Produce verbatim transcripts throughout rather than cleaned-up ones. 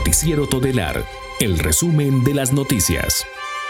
Noticiero Todelar, el resumen de las noticias.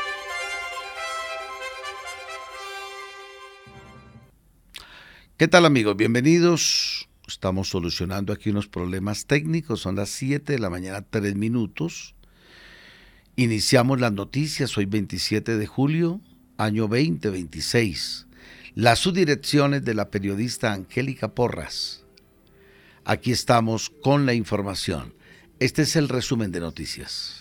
¿Qué tal, amigos? Bienvenidos. Estamos solucionando aquí unos problemas técnicos. Son las siete de la mañana, tres minutos. Iniciamos las noticias hoy veintisiete de julio, año veinte veintiséis. Las subdirecciones de la periodista Angélica Porras. Aquí estamos con la información. Este es el resumen de noticias.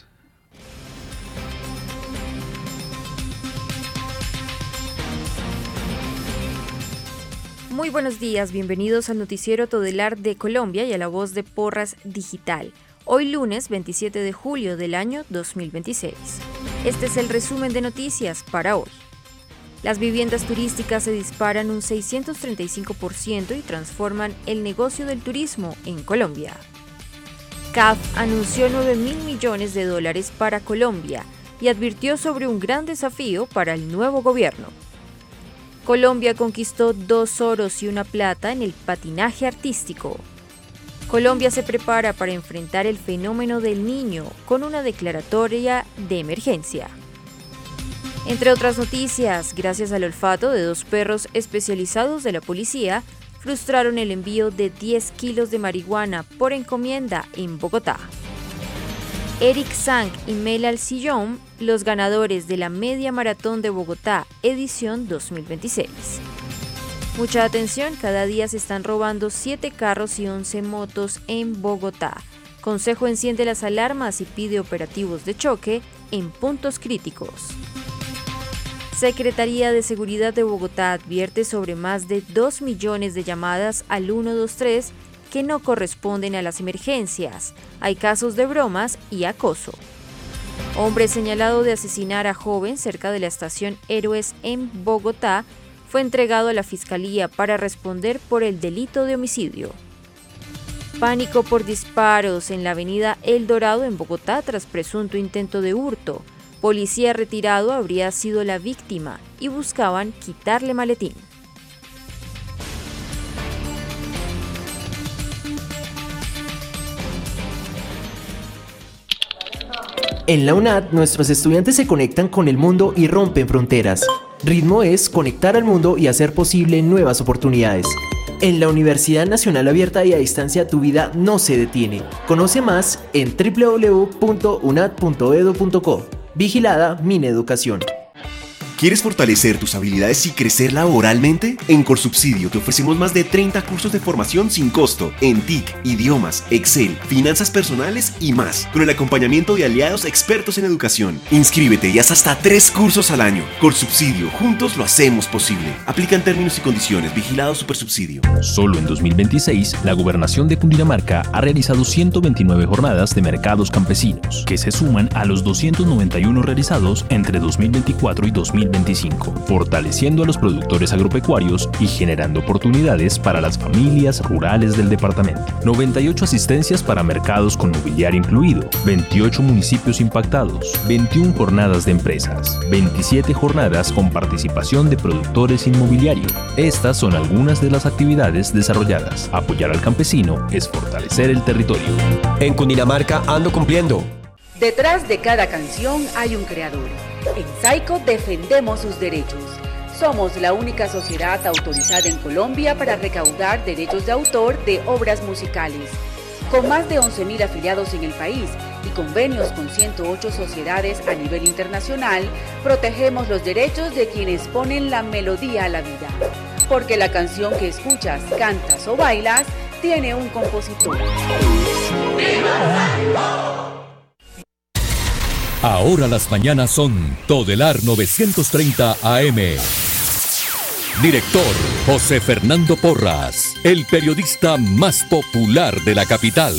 Muy buenos días, bienvenidos al Noticiero Todelar de Colombia y a la voz de Porras Digital. Hoy lunes veintisiete de julio del año dos mil veintiséis. Este es el resumen de noticias para hoy. Las viviendas turísticas se disparan un seiscientos treinta y cinco por ciento y transforman el negocio del turismo en Colombia. C A F anunció nueve mil millones de dólares para Colombia y advirtió sobre un gran desafío para el nuevo gobierno. Colombia conquistó dos oros y una plata en el patinaje artístico. Colombia se prepara para enfrentar el fenómeno del Niño con una declaratoria de emergencia. Entre otras noticias, gracias al olfato de dos perros especializados de la policía, frustraron el envío de diez kilos de marihuana por encomienda en Bogotá. Eric Sang y Melal Sillón, los ganadores de la Media Maratón de Bogotá, edición dos mil veintiséis. Mucha atención, cada día se están robando siete carros y once motos en Bogotá. Consejo enciende las alarmas y pide operativos de choque en puntos críticos. Secretaría de Seguridad de Bogotá advierte sobre más de dos millones de llamadas al ciento veintitrés que no corresponden a las emergencias. Hay casos de bromas y acoso. Hombre señalado de asesinar a joven cerca de la estación Héroes en Bogotá fue entregado a la Fiscalía para responder por el delito de homicidio. Pánico por disparos en la avenida El Dorado en Bogotá tras presunto intento de hurto. Policía retirado habría sido la víctima y buscaban quitarle maletín. En la UNAD, nuestros estudiantes se conectan con el mundo y rompen fronteras. Ritmo es conectar al mundo y hacer posible nuevas oportunidades. En la Universidad Nacional Abierta y a Distancia, tu vida no se detiene. Conoce más en doble u doble u doble u punto u n a d punto e d u punto co. Vigilada Mineducación. ¿Quieres fortalecer tus habilidades y crecer laboralmente? En Corsubsidio te ofrecemos más de treinta cursos de formación sin costo en T I C, idiomas, Excel, finanzas personales y más, con el acompañamiento de aliados expertos en educación. Inscríbete y haz hasta tres cursos al año. Corsubsidio, juntos lo hacemos posible. Aplican términos y condiciones. Vigilado Supersubsidio. Solo en dos mil veintiséis, la Gobernación de Cundinamarca ha realizado ciento veintinueve jornadas de mercados campesinos, que se suman a los doscientos noventa y uno realizados entre dos mil veinticuatro y dos mil veinticinco, fortaleciendo a los productores agropecuarios y generando oportunidades para las familias rurales del departamento. noventa y ocho asistencias para mercados con mobiliario incluido, veintiocho municipios impactados, veintiuna jornadas de empresas, veintisiete jornadas con participación de productores inmobiliario. Estas son algunas de las actividades desarrolladas. Apoyar al campesino es fortalecer el territorio. En Cundinamarca ando cumpliendo. Detrás de cada canción hay un creador. En Saico defendemos sus derechos. Somos la única sociedad autorizada en Colombia para recaudar derechos de autor de obras musicales. Con más de once mil afiliados en el país y convenios con ciento ocho sociedades a nivel internacional, protegemos los derechos de quienes ponen la melodía a la vida. Porque la canción que escuchas, cantas o bailas tiene un compositor. Ahora las mañanas son Todelar novecientos treinta A M. Director José Fernando Porras, el periodista más popular de la capital.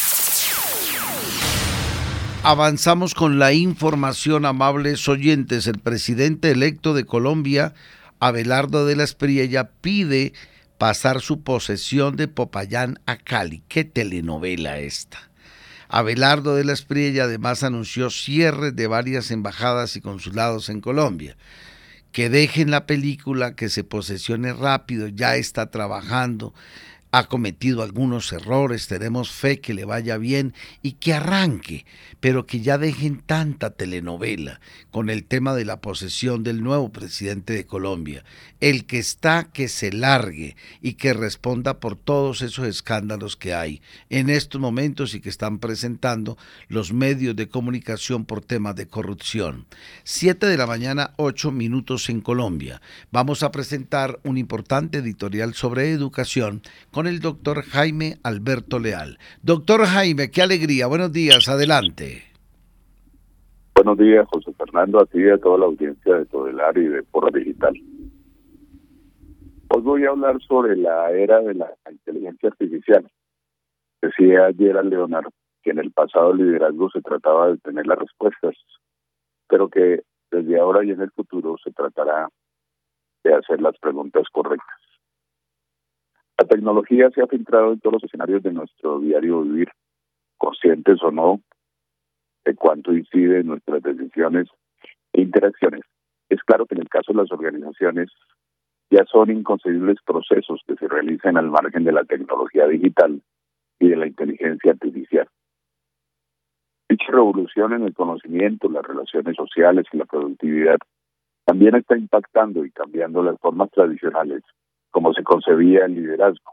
Avanzamos con la información, amables oyentes. El presidente electo de Colombia, Abelardo de la Espriella, pide pasar su posesión de Popayán a Cali. ¿Qué telenovela esta? Abelardo de la Espriella además anunció cierres de varias embajadas y consulados en Colombia. Que dejen la película, que se posesione rápido, ya está trabajando. ha cometido algunos errores, tenemos fe que le vaya bien y que arranque, pero que ya dejen tanta telenovela con el tema de la posesión del nuevo presidente de Colombia. El que está, que se largue y que responda por todos esos escándalos que hay en estos momentos y que están presentando los medios de comunicación por temas de corrupción. Siete de la mañana, ocho minutos en Colombia. Vamos a presentar un importante editorial sobre educación con el doctor Jaime Alberto Leal. Doctor Jaime, qué alegría, buenos días, adelante. Buenos días, José Fernando, a ti y a toda la audiencia de Todelar y de Porras Digital. Hoy voy a hablar sobre la era de la inteligencia artificial. Decía Gerald Leonard que en el pasado el liderazgo se trataba de tener las respuestas, pero que desde ahora y en el futuro se tratará de hacer las preguntas correctas. La tecnología se ha filtrado en todos los escenarios de nuestro diario vivir, conscientes o no, de cuánto incide en nuestras decisiones e interacciones. Es claro que en el caso de las organizaciones ya son inconcebibles procesos que se realizan al margen de la tecnología digital y de la inteligencia artificial. Dicha revolución en el conocimiento, las relaciones sociales y la productividad también está impactando y cambiando las formas tradicionales como se concebía el liderazgo.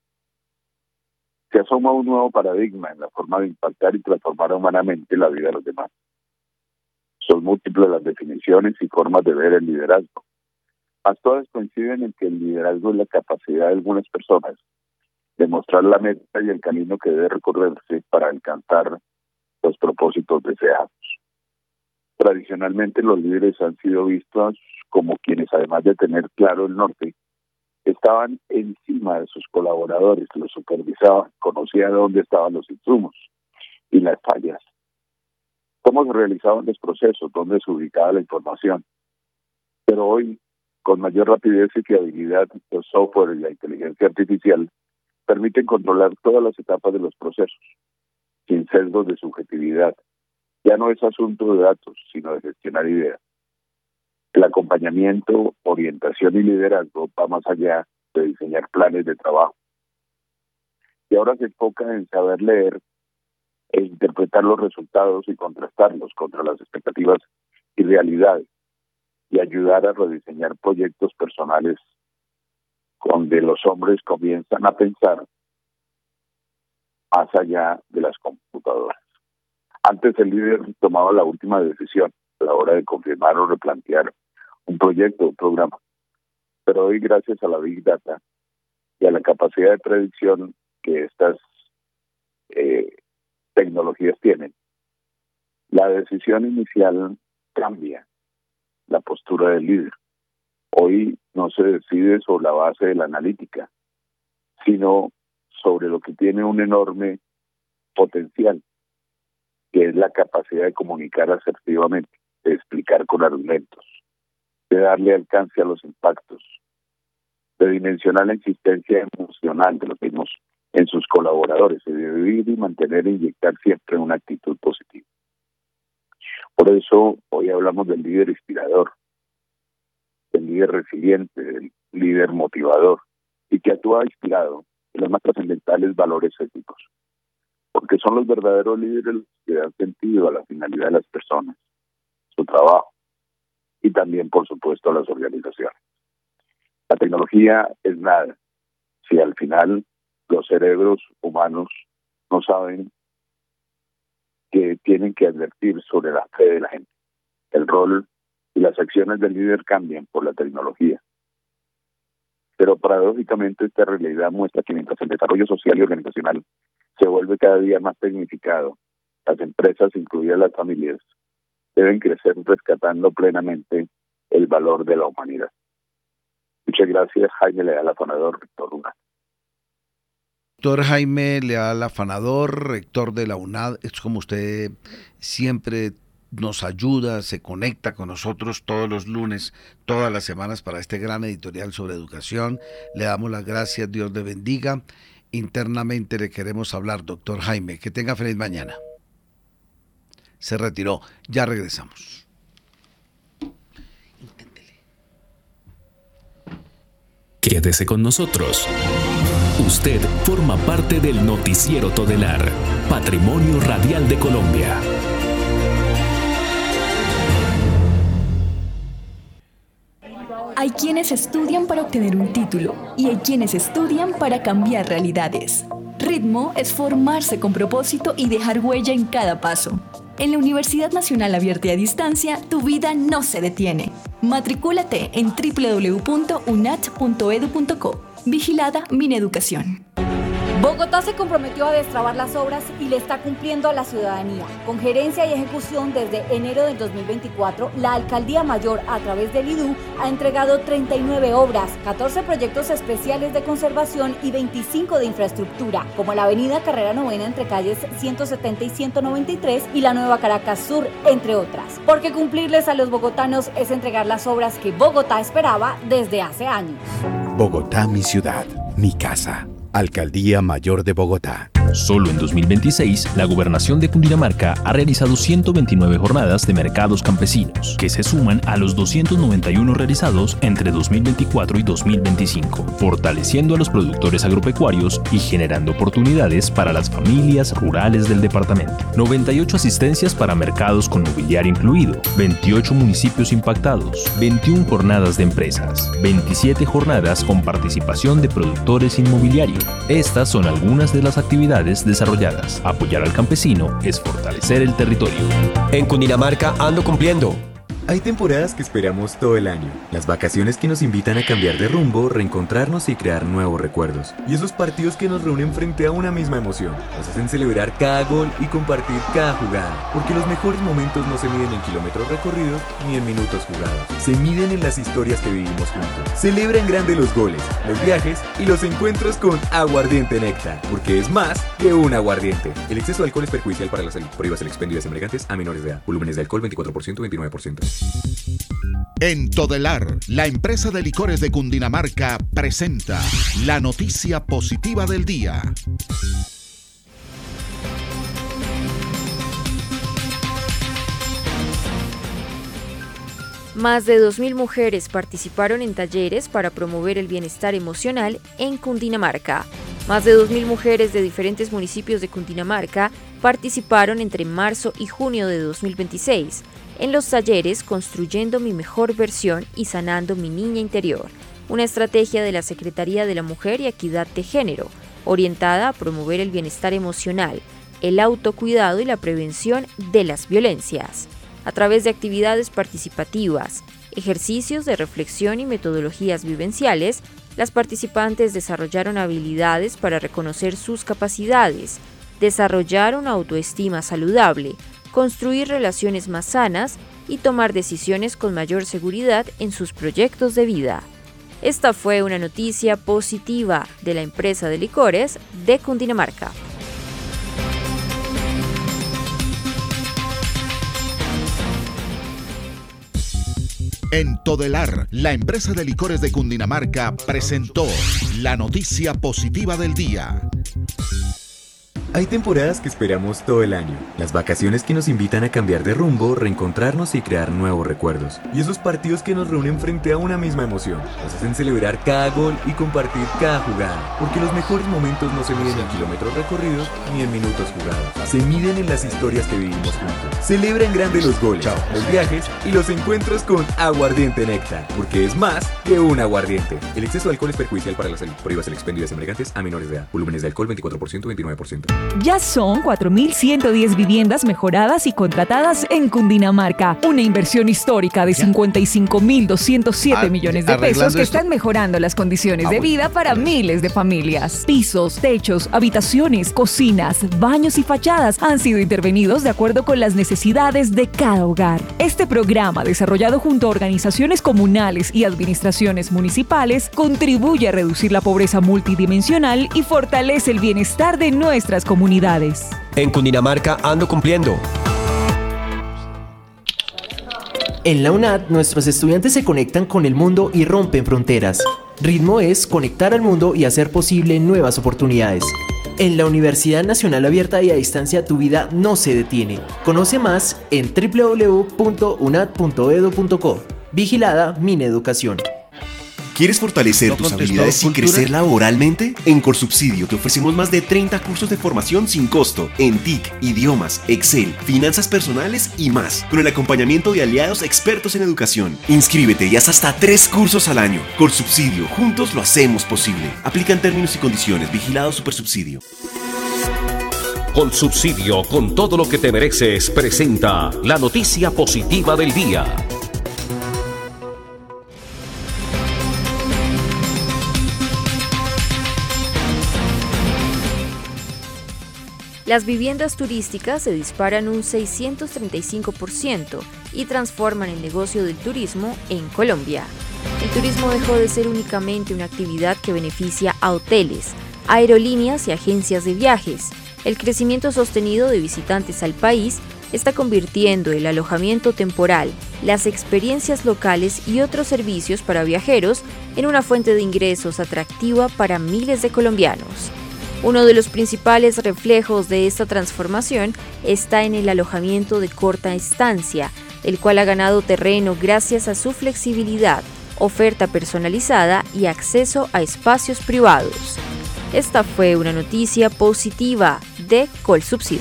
Se asoma un nuevo paradigma en la forma de impactar y transformar humanamente la vida de los demás. Son múltiples las definiciones y formas de ver el liderazgo, mas todas coinciden en que el liderazgo es la capacidad de algunas personas de mostrar la meta y el camino que debe recorrerse para alcanzar los propósitos deseados. Tradicionalmente los líderes han sido vistos como quienes, además de tener claro el norte, estaban encima de sus colaboradores, los supervisaban, conocían dónde estaban los insumos y las fallas, cómo se realizaban los procesos, dónde se ubicaba la información. Pero hoy, con mayor rapidez y fiabilidad, los software y la inteligencia artificial permiten controlar todas las etapas de los procesos, sin sesgos de subjetividad. Ya no es asunto de datos, sino de gestionar ideas. El acompañamiento, orientación y liderazgo va más allá de diseñar planes de trabajo. Y ahora se enfoca en saber leer e interpretar los resultados y contrastarlos contra las expectativas y realidades, y ayudar a rediseñar proyectos personales donde los hombres comienzan a pensar más allá de las computadoras. Antes el líder tomaba la última decisión a la hora de confirmar o replantear un proyecto, un programa. Pero hoy, gracias a la Big Data y a la capacidad de predicción que estas eh, tecnologías tienen, la decisión inicial cambia la postura del líder. Hoy no se decide sobre la base de la analítica, sino sobre lo que tiene un enorme potencial, que es la capacidad de comunicar asertivamente, de explicar con argumentos, de darle alcance a los impactos, de dimensionar la existencia emocional de los mismos en sus colaboradores, y de vivir y mantener e inyectar siempre una actitud positiva. Por eso hoy hablamos del líder inspirador, del líder resiliente, del líder motivador, y que actúa inspirado en los más trascendentales valores éticos, porque son los verdaderos líderes los que dan sentido a la finalidad de las personas, su trabajo, y también, por supuesto, a las organizaciones. La tecnología es nada si al final los cerebros humanos no saben que tienen que advertir sobre la fe de la gente. El rol y las acciones del líder cambian por la tecnología. Pero paradójicamente esta realidad muestra que mientras el desarrollo social y organizacional se vuelve cada día más tecnificado, las empresas, incluidas las familias, deben crecer rescatando plenamente el valor de la humanidad. Muchas gracias, Jaime Leal, afanador, rector de la U N A D. Doctor Jaime Leal, afanador, rector de la U N A D, es como usted siempre nos ayuda, se conecta con nosotros todos los lunes, todas las semanas para este gran editorial sobre educación. Le damos las gracias, Dios le bendiga. Internamente le queremos hablar, doctor Jaime. Que tenga feliz mañana. Se retiró. Ya regresamos. Quédese con nosotros. Usted forma parte del Noticiero Todelar, Patrimonio Radial de Colombia. Hay quienes estudian para obtener un título y hay quienes estudian para cambiar realidades. Ritmo es formarse con propósito y dejar huella en cada paso. En la Universidad Nacional Abierta y a Distancia, tu vida no se detiene. Matricúlate en doble u doble u doble u punto u n a t punto e d u punto co. Vigilada Mineducación. Bogotá se comprometió a destrabar las obras y le está cumpliendo a la ciudadanía. Con gerencia y ejecución desde enero del dos mil veinticuatro, la Alcaldía Mayor, a través del I D U, ha entregado treinta y nueve obras, catorce proyectos especiales de conservación y veinticinco de infraestructura, como la avenida Carrera Novena entre calles ciento setenta y ciento noventa y tres y la Nueva Caracas Sur, entre otras. Porque cumplirles a los bogotanos es entregar las obras que Bogotá esperaba desde hace años. Bogotá, mi ciudad, mi casa. Alcaldía Mayor de Bogotá. Solo en dos mil veintiséis, la Gobernación de Cundinamarca ha realizado ciento veintinueve jornadas de mercados campesinos, que se suman a los doscientos noventa y uno realizados entre dos mil veinticuatro y dos mil veinticinco, fortaleciendo a los productores agropecuarios y generando oportunidades para las familias rurales del departamento. noventa y ocho asistencias para mercados con mobiliario incluido, veintiocho municipios impactados, veintiuna jornadas de empresas, veintisiete jornadas con participación de productores inmobiliarios. Estas son algunas de las actividades desarrolladas. Apoyar al campesino es fortalecer el territorio. En Cundinamarca ando cumpliendo. Hay temporadas que esperamos todo el año, las vacaciones que nos invitan a cambiar de rumbo, reencontrarnos y crear nuevos recuerdos. Y esos partidos que nos reúnen frente a una misma emoción, nos hacen celebrar cada gol y compartir cada jugada. Porque los mejores momentos no se miden en kilómetros recorridos ni en minutos jugados, se miden en las historias que vivimos juntos. Celebra en grande los goles, los viajes y los encuentros con Aguardiente Néctar, porque es más que un aguardiente. El exceso de alcohol es perjudicial para la salud. Prohíbas el expendio de embriagantes a menores de edad. Volúmenes de alcohol veinticuatro por ciento, veintinueve por ciento. En Todelar, la empresa de licores de Cundinamarca presenta la noticia positiva del día. Más de dos mil mujeres participaron en talleres para promover el bienestar emocional en Cundinamarca. Más de dos mil mujeres de diferentes municipios de Cundinamarca participaron entre marzo y junio de dos mil veintiséis en los talleres Construyendo mi mejor versión y Sanando mi niña interior, una estrategia de la Secretaría de la Mujer y Equidad de Género, orientada a promover el bienestar emocional, el autocuidado y la prevención de las violencias. A través de actividades participativas, ejercicios de reflexión y metodologías vivenciales, las participantes desarrollaron habilidades para reconocer sus capacidades, desarrollar una autoestima saludable, construir relaciones más sanas y tomar decisiones con mayor seguridad en sus proyectos de vida. Esta fue una noticia positiva de la empresa de licores de Cundinamarca. En Todelar, la empresa de licores de Cundinamarca presentó la noticia positiva del día. Hay temporadas que esperamos todo el año, las vacaciones que nos invitan a cambiar de rumbo, reencontrarnos y crear nuevos recuerdos. Y esos partidos que nos reúnen frente a una misma emoción, nos hacen celebrar cada gol y compartir cada jugada. Porque los mejores momentos no se miden en kilómetros recorridos ni en minutos jugados, se miden en las historias que vivimos juntos. Celebra en grande los goles, los viajes y los encuentros con Aguardiente Néctar, porque es más que un aguardiente. El exceso de alcohol es perjudicial para la salud. Prohíbas el expendio de embriagantes a menores de edad. Volúmenes de alcohol veinticuatro por ciento, veintinueve por ciento. Ya son cuatro mil ciento diez viviendas mejoradas y contratadas en Cundinamarca. Una inversión histórica de cincuenta y cinco mil doscientos siete millones de pesos que están mejorando las condiciones de vida para miles de familias. Pisos, techos, habitaciones, cocinas, baños y fachadas han sido intervenidos de acuerdo con las necesidades de cada hogar. Este programa, desarrollado junto a organizaciones comunales y administraciones municipales, contribuye a reducir la pobreza multidimensional y fortalece el bienestar de nuestras comunidades. En Cundinamarca ando cumpliendo. En la UNAD, nuestros estudiantes se conectan con el mundo y rompen fronteras. Ritmo es conectar al mundo y hacer posible nuevas oportunidades. En la Universidad Nacional Abierta y a Distancia, tu vida no se detiene. Conoce más en doble u doble u doble u punto u n a t punto e d u punto co. Vigilada Mineducación. ¿Quieres fortalecer ¿No tus contestó habilidades y cultura? crecer laboralmente? En Colsubsidio te ofrecemos más de treinta cursos de formación sin costo en T I C, idiomas, Excel, finanzas personales y más, con el acompañamiento de aliados expertos en educación. Inscríbete y haz hasta tres cursos al año. Colsubsidio, juntos lo hacemos posible. Aplican términos y condiciones. Vigilado Supersubsidio. Colsubsidio, con todo lo que te mereces, presenta la noticia positiva del día. Las viviendas turísticas se disparan un seiscientos treinta y cinco por ciento y transforman el negocio del turismo en Colombia. El turismo dejó de ser únicamente una actividad que beneficia a hoteles, aerolíneas y agencias de viajes. El crecimiento sostenido de visitantes al país está convirtiendo el alojamiento temporal, las experiencias locales y otros servicios para viajeros en una fuente de ingresos atractiva para miles de colombianos. Uno de los principales reflejos de esta transformación está en el alojamiento de corta estancia, el cual ha ganado terreno gracias a su flexibilidad, oferta personalizada y acceso a espacios privados. Esta fue una noticia positiva de Colsubsidio.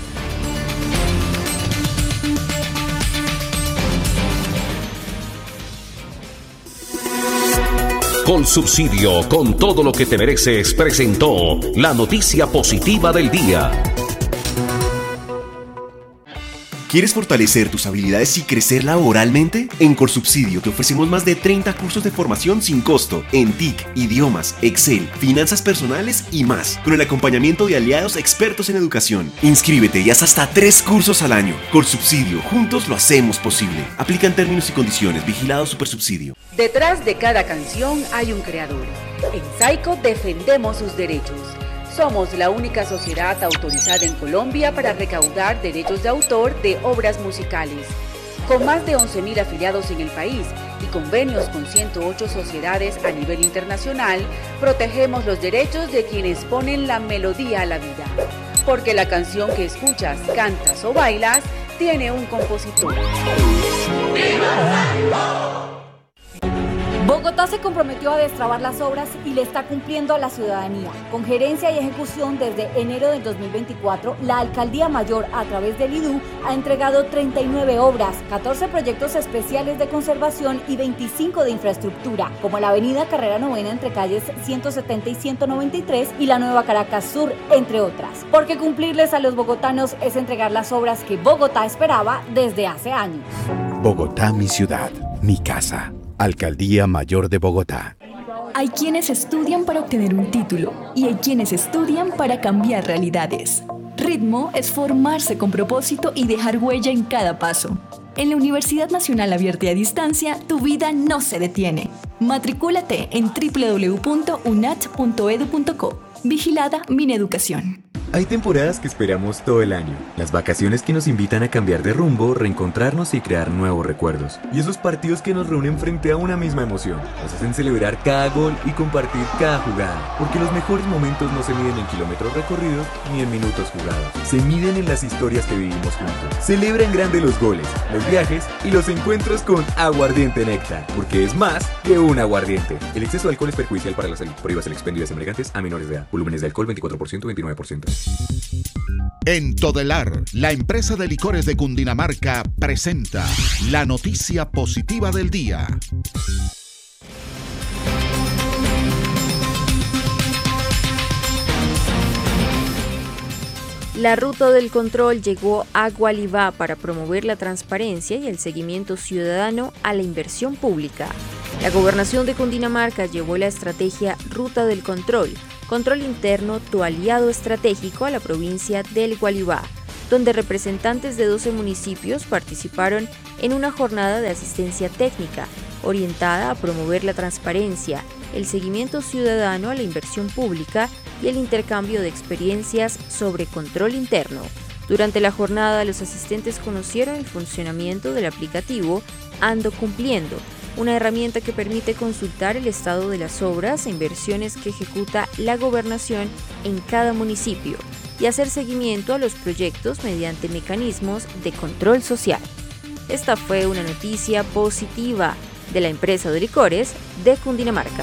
Colsubsidio, con todo lo que te mereces, presentó la noticia positiva del día. ¿Quieres fortalecer tus habilidades y crecer laboralmente? En Colsubsidio te ofrecemos más de treinta cursos de formación sin costo en T I C, idiomas, Excel, finanzas personales y más, con el acompañamiento de aliados expertos en educación. Inscríbete y haz hasta tres cursos al año. Colsubsidio, juntos lo hacemos posible. Aplican términos y condiciones. Vigilado Supersubsidio. Detrás de cada canción hay un creador. En Saico defendemos sus derechos. Somos la única sociedad autorizada en Colombia para recaudar derechos de autor de obras musicales. Con más de once mil afiliados en el país y convenios con ciento ocho sociedades a nivel internacional, protegemos los derechos de quienes ponen la melodía a la vida. Porque la canción que escuchas, cantas o bailas, tiene un compositor. Bogotá se comprometió a destrabar las obras y le está cumpliendo a la ciudadanía. Con gerencia y ejecución desde enero del dos mil veinticuatro, la Alcaldía Mayor, a través del I D U, ha entregado treinta y nueve obras, catorce proyectos especiales de conservación y veinticinco de infraestructura, como la avenida Carrera Novena entre calles ciento setenta y ciento noventa y tres y la Nueva Caracas Sur, entre otras. Porque cumplirles a los bogotanos es entregar las obras que Bogotá esperaba desde hace años. Bogotá, mi ciudad, mi casa. Alcaldía Mayor de Bogotá. Hay quienes estudian para obtener un título y hay quienes estudian para cambiar realidades. Ritmo es formarse con propósito y dejar huella en cada paso. En la Universidad Nacional Abierta y a Distancia, tu vida no se detiene. Matricúlate en doble u doble u doble u punto unat punto edu punto co. Vigilada Mineducación. Hay temporadas que esperamos todo el año. Las vacaciones que nos invitan a cambiar de rumbo, reencontrarnos y crear nuevos recuerdos. Y esos partidos que nos reúnen frente a una misma emoción. Nos hacen celebrar cada gol y compartir cada jugada. Porque los mejores momentos no se miden en kilómetros recorridos ni en minutos jugados. Se miden en las historias que vivimos juntos. Celebra en grande los goles, los viajes y los encuentros con Aguardiente Néctar. Porque es más que un aguardiente. El exceso de alcohol es perjudicial para la salud. Prohíbas el expendio de semejantes a menores de edad. Volúmenes de alcohol veinticuatro por ciento, veintinueve por ciento. En Todelar, la empresa de licores de Cundinamarca presenta la noticia positiva del día. La ruta del control llegó a Gualibá para promover la transparencia y el seguimiento ciudadano a la inversión pública. La Gobernación de Cundinamarca llevó la estrategia Ruta del Control, Control Interno, tu aliado estratégico, a la provincia del Gualibá, donde representantes de doce municipios participaron en una jornada de asistencia técnica orientada a promover la transparencia, el seguimiento ciudadano a la inversión pública y el intercambio de experiencias sobre control interno. Durante la jornada, los asistentes conocieron el funcionamiento del aplicativo Ando Cumpliendo, una herramienta que permite consultar el estado de las obras e inversiones que ejecuta la gobernación en cada municipio y hacer seguimiento a los proyectos mediante mecanismos de control social. Esta fue una noticia positiva de la empresa de licores de Cundinamarca.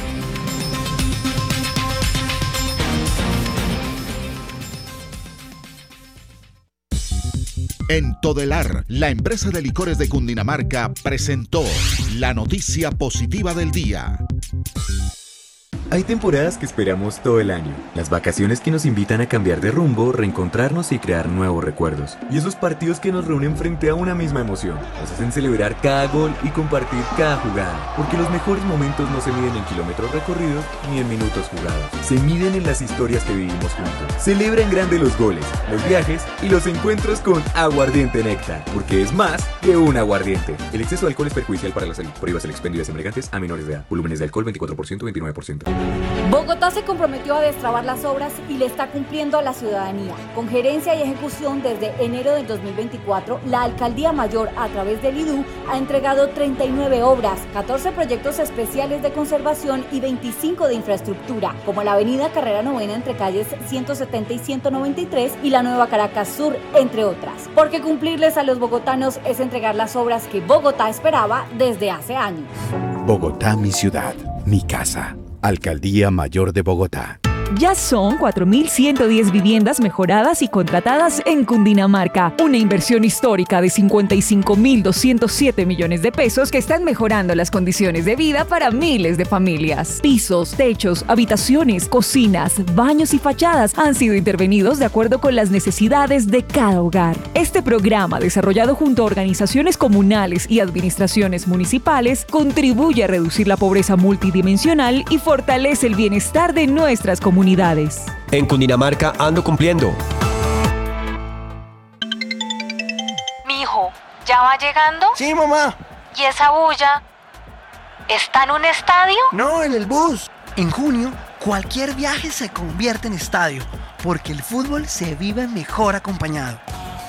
En Todelar, la empresa de licores de Cundinamarca presentó la noticia positiva del día. Hay temporadas que esperamos todo el año. Las vacaciones que nos invitan a cambiar de rumbo, reencontrarnos y crear nuevos recuerdos. Y esos partidos que nos reúnen frente a una misma emoción. Nos hacen celebrar cada gol y compartir cada jugada. Porque los mejores momentos no se miden en kilómetros recorridos ni en minutos jugados. Se miden en las historias que vivimos juntos. Celebra en grande los goles, los viajes y los encuentros con Aguardiente Néctar. Porque es más que un aguardiente. El exceso de alcohol es perjudicial para la salud. Prohíbas el expendio de semejantes a menores de edad. Volúmenes de alcohol veinticuatro por ciento, veintinueve por ciento. Bogotá se comprometió a destrabar las obras y le está cumpliendo a la ciudadanía. Con gerencia y ejecución desde enero del dos mil veinticuatro, la Alcaldía Mayor, a través del I D U, ha entregado treinta y nueve obras, catorce proyectos especiales de conservación y veinticinco de infraestructura, como la avenida Carrera Novena entre calles ciento setenta y ciento noventa y tres y la Nueva Caracas Sur, entre otras. Porque cumplirles a los bogotanos es entregar las obras que Bogotá esperaba desde hace años. Bogotá, mi ciudad, mi casa. Alcaldía Mayor de Bogotá. Ya son cuatro mil ciento diez viviendas mejoradas y contratadas en Cundinamarca, una inversión histórica de cincuenta y cinco mil doscientos siete millones de pesos que están mejorando las condiciones de vida para miles de familias. Pisos, techos, habitaciones, cocinas, baños y fachadas han sido intervenidos de acuerdo con las necesidades de cada hogar. Este programa, desarrollado junto a organizaciones comunales y administraciones municipales, contribuye a reducir la pobreza multidimensional y fortalece el bienestar de nuestras comunidades. Comunidades. En Cundinamarca ando cumpliendo. Mijo, ¿ya va llegando? Sí, mamá. ¿Y esa bulla? ¿Está en un estadio? No, en el bus. En junio, cualquier viaje se convierte en estadio, porque el fútbol se vive mejor acompañado.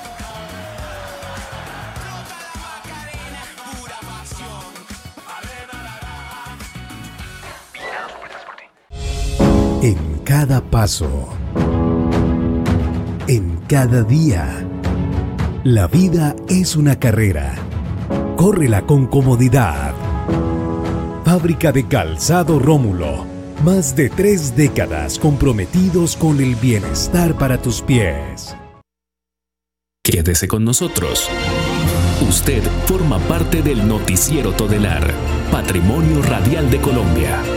En cada paso, en cada día, la vida es una carrera. Córrela con comodidad. Fábrica de Calzado Rómulo. Más de tres décadas comprometidos con el bienestar para tus pies. Quédese con nosotros. Usted forma parte del Noticiero Todelar, Patrimonio Radial de Colombia.